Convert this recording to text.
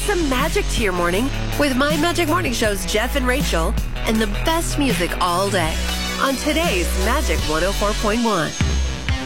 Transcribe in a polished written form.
some magic to your morning with My Magic Morning Show's Jeff and Rachel and the best music all day on today's Magic 104.1.